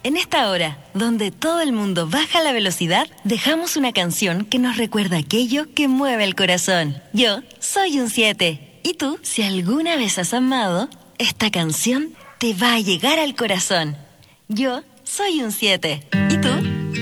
En esta hora, donde todo el mundo baja la velocidad, dejamos una canción que nos recuerda aquello que mueve el corazón. Yo soy un 7. Y tú, si alguna vez has amado, esta canción te va a llegar al corazón. Yo soy un 7.